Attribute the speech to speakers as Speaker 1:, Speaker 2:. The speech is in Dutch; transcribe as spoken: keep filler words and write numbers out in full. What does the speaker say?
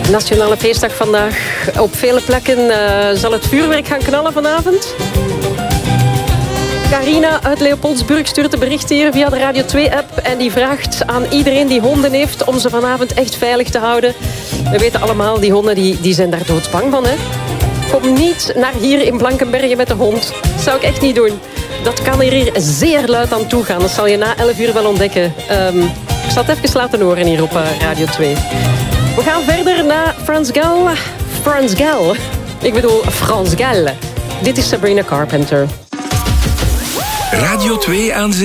Speaker 1: Nationale feestdag vandaag. Op vele plekken uh, zal het vuurwerk gaan knallen vanavond. Carina uit Leopoldsburg stuurt een bericht hier via de Radio twee-app. En die vraagt aan iedereen die honden heeft om ze vanavond echt veilig te houden. We weten allemaal, die honden die, die zijn daar doodsbang van, hè. Kom niet naar hier in Blankenberge met de hond. Dat zou ik echt niet doen. Dat kan hier zeer luid aan toe gaan. Dat zal je na elf uur wel ontdekken. Um, ik zal het even laten horen hier op uh, Radio twee. We gaan verder naar Frans Gal. Frans Gal. Ik bedoel Frans Gal. Dit is Sabrina Carpenter.
Speaker 2: Radio twee aan